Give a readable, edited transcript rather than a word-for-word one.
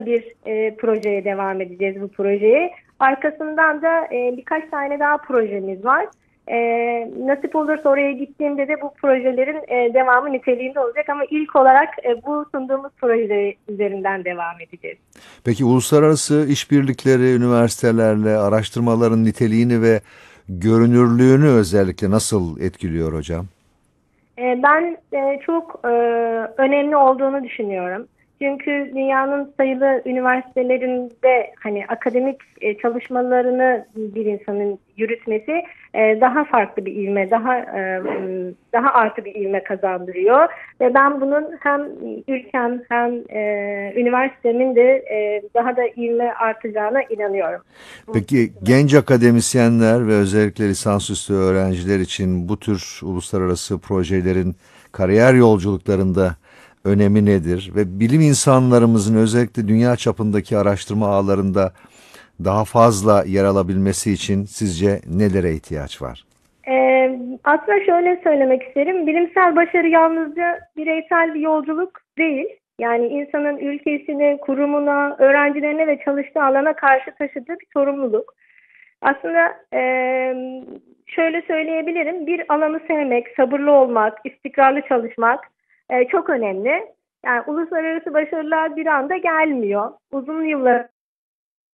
bir projeye devam edeceğiz, bu projeye. Arkasından da birkaç tane daha projemiz var. Nasip olursa oraya gittiğimde de bu projelerin devamı niteliğinde olacak ama ilk olarak bu sunduğumuz proje üzerinden devam edeceğiz. Peki uluslararası işbirlikleri üniversitelerle araştırmaların niteliğini ve görünürlüğünü özellikle nasıl etkiliyor hocam? Ben çok önemli olduğunu düşünüyorum. Çünkü dünyanın sayılı üniversitelerinde hani akademik çalışmalarını bir insanın yürütmesi daha farklı bir ivme, daha artı bir ivme kazandırıyor. Ve ben bunun hem ülkem hem üniversitemin de daha da ivme artacağına inanıyorum. Peki genç akademisyenler ve özellikle lisansüstü öğrenciler için bu tür uluslararası projelerin kariyer yolculuklarında önemi nedir? Ve bilim insanlarımızın özellikle dünya çapındaki araştırma ağlarında daha fazla yer alabilmesi için sizce nelere ihtiyaç var? Aslında şöyle söylemek isterim. Bilimsel başarı yalnızca bireysel bir yolculuk değil. Yani insanın ülkesine, kurumuna, öğrencilerine ve çalıştığı alana karşı taşıdığı bir sorumluluk. Aslında şöyle söyleyebilirim. Bir alanı sevmek, sabırlı olmak, istikrarlı çalışmak çok önemli. Yani uluslararası başarılar bir anda gelmiyor. Uzun yıllar